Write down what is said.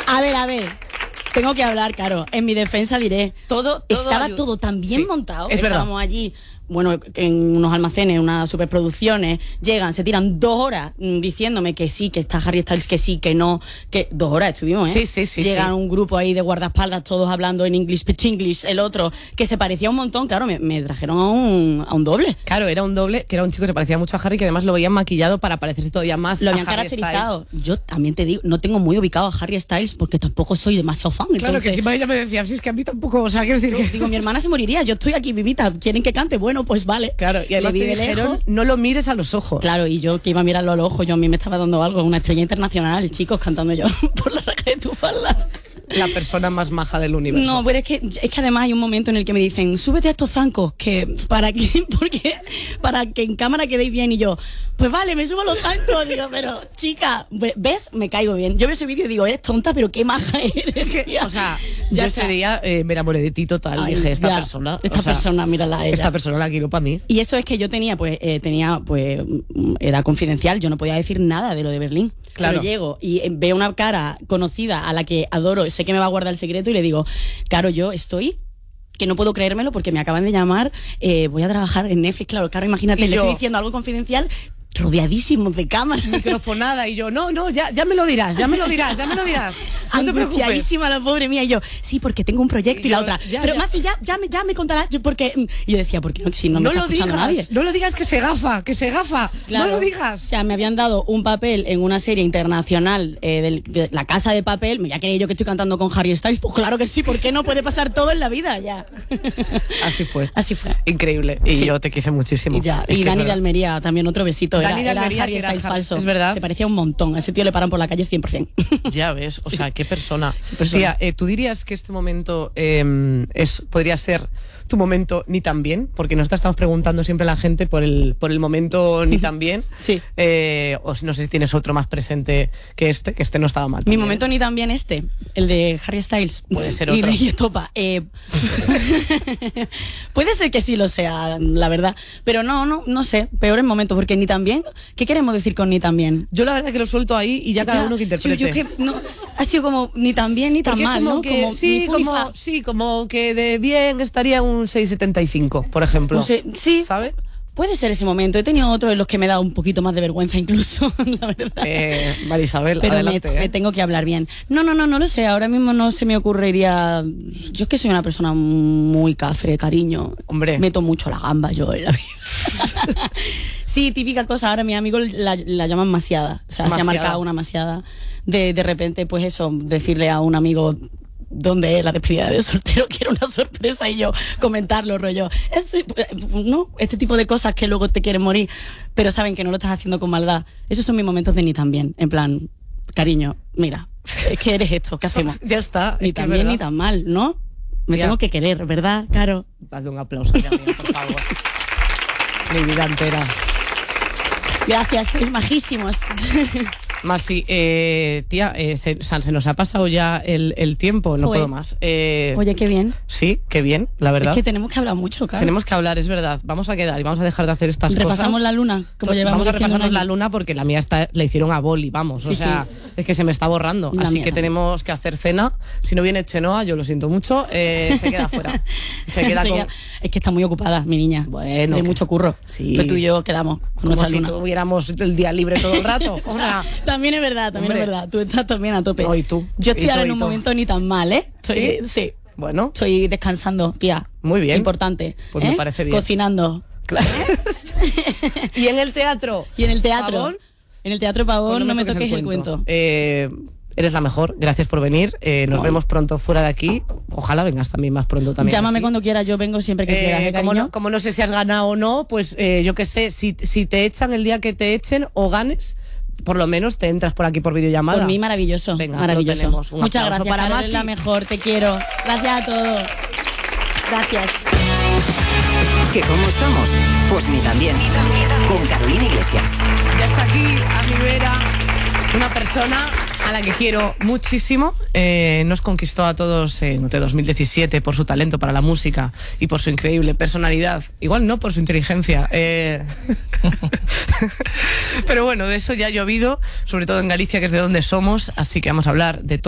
A ver. Tengo que hablar, claro. En mi defensa diré. Estaba todo tan bien montado. Estábamos allí, bueno, en unos almacenes, unas superproducciones. Llegan, se tiran 2 horas diciéndome que sí, que está Harry Styles, que sí, que no. Que 2 horas estuvimos, ¿eh? Sí. Llegan un grupo ahí de guardaespaldas, todos hablando en English, pitch English. El otro, que se parecía un montón. Claro, me trajeron a un doble. Claro, era un doble, que era un chico que se parecía mucho a Harry, que además lo veían maquillado para parecerse todavía más. Lo habían a Harry caracterizado. Styles. Yo también te digo, no tengo muy ubicado a Harry Styles porque tampoco soy demasiado fan. Claro, entonces, que encima ella me decía, sí, es que a mí tampoco, o sea, quiero decir que... Digo, mi hermana se moriría, yo estoy aquí vivita, ¿quieren que cante? Bueno, pues vale. Claro, y además Le vi te de dijeron, lejos. no lo mires a los ojos. Claro, y yo que iba a mirarlo a los ojos, yo a mí me estaba dando algo, una estrella internacional, chicos, cantando yo por la raja de tu falda. La persona más maja del universo. No, pero es que además hay un momento en el que me dicen, súbete a estos zancos, que para que en cámara quedéis bien, y yo, pues vale, me subo a los zancos. Digo, pero chica, ¿ves? Me caigo bien. Yo veo ese vídeo y digo, eres tonta, pero qué maja eres. O sea, yo ese día me enamoré de ti total. Ay, dije, esta persona, mírala a ella. Esta persona la quiero para mí. Y eso es que yo tenía, era confidencial, yo no podía decir nada de lo de Berlín. Claro. Pero llego y veo una cara conocida a la que adoro, sé que me va a guardar el secreto, y le digo, claro, yo estoy... que no puedo creérmelo porque me acaban de llamar, voy a trabajar en Netflix. Claro, imagínate, le estoy diciendo algo confidencial, rodeadísimos de cámaras. Microfonada, y yo, no, ya me lo dirás. No te preocupes. Angustiadísima la pobre mía, y yo, sí, porque tengo un proyecto, y la otra, pero más si ya me contarás, porque... Y yo decía, ¿por qué no? Si no me está escuchando nadie. No lo digas, que se gafa. Claro, no lo digas. O sea, me habían dado un papel en una serie internacional de La Casa de Papel. Me voy a creer yo que estoy cantando con Harry Styles. Pues claro que sí, ¿por qué no? Puede pasar todo en la vida ya. Así fue. Increíble. Y yo te quise muchísimo. Y Dani de Almería, también otro besito. Dani de Almería, Harry Styles falso. Es verdad. Se parecía un montón. A ese tío le paran por la calle 100%. Ya ves, o sea, qué persona. Tía, ¿tú dirías que este momento podría ser tu momento ni tan bien? Porque nosotros estamos preguntando siempre a la gente por el momento ni tan bien. Sí. O no sé si tienes otro más presente que este no estaba mal. Mi momento ni tan bien el de Harry Styles. Puede ser otro. Y Estopa. Puede ser que sí lo sea, la verdad. Pero no sé, peor el momento, porque ni tan bien. ¿Qué queremos decir con ni tan bien? Yo la verdad que lo suelto ahí y ya cada uno que interprete. Yo que no, ha sido como ni tan bien ni tan porque mal, ¿no? Que, como que de bien estaría un 6,75, por ejemplo. Sí, ¿sabes? Puede ser ese momento. He tenido otros en los que me da un poquito más de vergüenza incluso, la verdad. María Isabel, pero adelante. me tengo que hablar bien. No lo sé. Ahora mismo no se me ocurriría... Yo es que soy una persona muy cafre, cariño. Hombre. Meto mucho la gamba yo en la vida. Sí, típica cosa. Ahora mis amigos la llaman masiada. O sea, se ha marcado una masiada. De repente, pues eso, decirle a un amigo... ¿Dónde es la despedida de soltero? Quiero una sorpresa, y yo comentarlo, rollo. Este tipo de cosas que luego te quieren morir, pero saben que no lo estás haciendo con maldad. Esos son mis momentos de ni tan bien. En plan, cariño, mira, es que eres esto, ¿qué hacemos? Ya está. Ni tan bien ni tan mal, ¿no? Me tengo que querer, ¿verdad, Caro? Dale un aplauso, ya, mía, por favor. Mi vida entera. Gracias, sois majísimos. Masi, tía, se nos ha pasado ya el tiempo, no puedo más. Oye, qué bien. Sí, qué bien, la verdad. Es que tenemos que hablar mucho, claro. Tenemos que hablar, es verdad. Vamos a quedar y vamos a dejar de hacer estas cosas. Repasamos la luna. Vamos a repasarnos la luna porque la mía la hicieron a boli, vamos. Sí, o sea, es que se me está borrando. Así que tenemos que hacer cena. Si no viene Chenoa, yo lo siento mucho, se queda fuera. Es que está muy ocupada, mi niña. Bueno. Hay mucho curro. Sí. Pero tú y yo quedamos con como nuestra si luna. tuviéramos el día libre todo el rato. O sea, también es verdad, es verdad. Tú estás también a tope. No, y tú. Yo estoy ahora en un momento ni tan mal, ¿eh? Sí. Bueno. Estoy descansando, tía. Muy bien. Importante. Pues me parece bien. Cocinando. Claro. ¿Y en el teatro? ¿Pavón? En el Teatro Pavón, pues no me toques el cuento. Eres la mejor, gracias por venir. Nos vemos pronto fuera de aquí. Ojalá vengas también más pronto también. Llámame aquí. Cuando quieras, yo vengo siempre que quieras, cariño. Como no sé si has ganado o no, pues yo qué sé, si te echan el día que te echen o ganes, por lo menos te entras por aquí por videollamada. Por mí, maravilloso. Venga, maravilloso. Tenemos. Muchas gracias, para Carol, Masi. eres la mejor, te quiero. Gracias a todos. Gracias. ¿Que cómo estamos? Pues ni tan bien. Con Carolina Iglesias. Ya está aquí a mi vera una persona a la que quiero muchísimo. Nos conquistó a todos en 2017 por su talento para la música y por su increíble personalidad. Igual no por su inteligencia. Pero bueno, de eso ya ha llovido, sobre todo en Galicia, que es de donde somos. Así que vamos a hablar de todo.